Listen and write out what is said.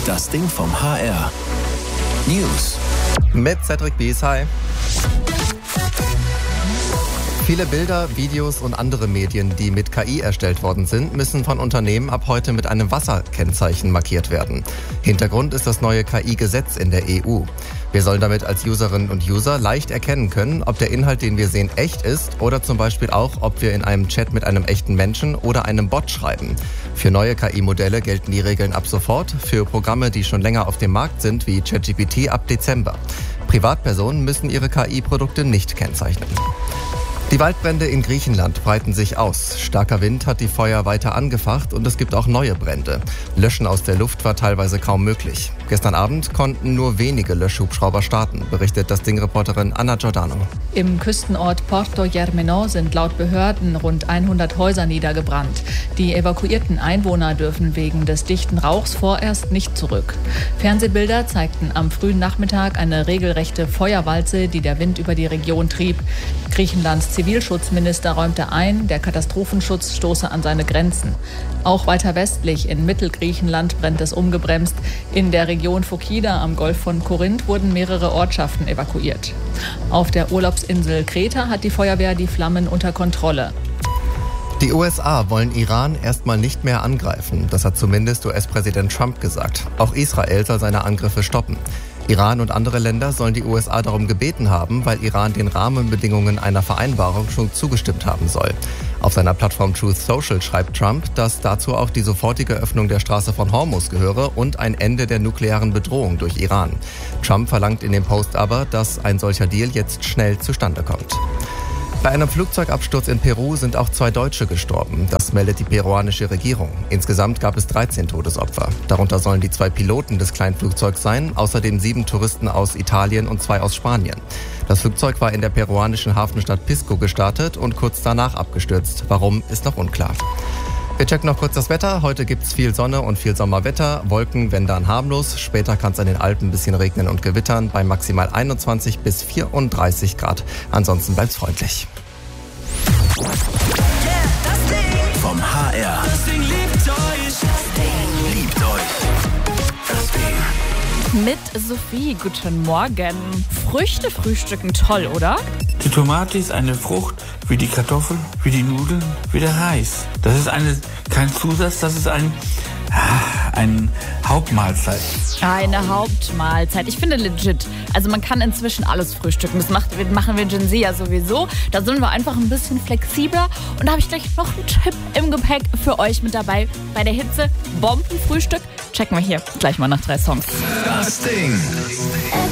Das Ding vom HR. News. Mit Cedric Bies, hi. Viele Bilder, Videos und andere Medien, die mit KI erstellt worden sind, müssen von Unternehmen ab heute mit einem Wasserkennzeichen markiert werden. Hintergrund ist das neue KI-Gesetz in der EU. Wir sollen damit als Userinnen und User leicht erkennen können, ob der Inhalt, den wir sehen, echt ist oder zum Beispiel auch, ob wir in einem Chat mit einem echten Menschen oder einem Bot schreiben. Für neue KI-Modelle gelten die Regeln ab sofort, für Programme, die schon länger auf dem Markt sind, wie ChatGPT ab Dezember. Privatpersonen müssen ihre KI-Produkte nicht kennzeichnen. Die Waldbrände in Griechenland breiten sich aus. Starker Wind hat die Feuer weiter angefacht und es gibt auch neue Brände. Löschen aus der Luft war teilweise kaum möglich. Gestern Abend konnten nur wenige Löschhubschrauber starten, berichtet das Ding-Reporterin Anna Giordano. Im Küstenort Porto Germano sind laut Behörden rund 100 Häuser niedergebrannt. Die evakuierten Einwohner dürfen wegen des dichten Rauchs vorerst nicht zurück. Fernsehbilder zeigten am frühen Nachmittag eine regelrechte Feuerwalze, die der Wind über die Region trieb. Griechenlands Zivilschutzminister räumte ein, der Katastrophenschutz stoße an seine Grenzen. Auch weiter westlich in Mittelgriechenland brennt es ungebremst. In der Region Phokida am Golf von Korinth wurden mehrere Ortschaften evakuiert. Auf der Urlaubsinsel Kreta hat die Feuerwehr die Flammen unter Kontrolle. Die USA wollen Iran erstmal nicht mehr angreifen. Das hat zumindest US-Präsident Trump gesagt. Auch Israel soll seine Angriffe stoppen. Iran und andere Länder sollen die USA darum gebeten haben, weil Iran den Rahmenbedingungen einer Vereinbarung schon zugestimmt haben soll. Auf seiner Plattform Truth Social schreibt Trump, dass dazu auch die sofortige Öffnung der Straße von Hormuz gehöre und ein Ende der nuklearen Bedrohung durch Iran. Trump verlangt in dem Post aber, dass ein solcher Deal jetzt schnell zustande kommt. Bei einem Flugzeugabsturz in Peru sind auch 2 Deutsche gestorben. Das meldet die peruanische Regierung. Insgesamt gab es 13 Todesopfer. Darunter sollen die 2 Piloten des Kleinflugzeugs sein, außerdem 7 Touristen aus Italien und 2 aus Spanien. Das Flugzeug war in der peruanischen Hafenstadt Pisco gestartet und kurz danach abgestürzt. Warum, ist noch unklar. Wir checken noch kurz das Wetter. Heute gibt's viel Sonne und viel Sommerwetter. Wolken, wenn dann harmlos. Später kann es an den Alpen ein bisschen regnen und gewittern bei maximal 21 bis 34 Grad. Ansonsten bleibt's freundlich. Vom HR. Das Ding liebt euch. Das Ding liebt euch. Das Ding. Mit Sophie, guten Morgen. Früchte frühstücken, toll, oder? Die Tomate ist eine Frucht, wie die Kartoffel, wie die Nudeln, wie der Reis. Das ist kein Zusatz, das ist eine Hauptmahlzeit. Eine Hauptmahlzeit. Ich finde legit. Also man kann inzwischen alles frühstücken. Das machen wir Gen Z ja sowieso. Da sind wir einfach ein bisschen flexibler. Und da habe ich gleich noch einen Tipp im Gepäck für euch mit dabei. Bei der Hitze Bombenfrühstück checken wir hier gleich mal nach 3 Songs. Das Ding.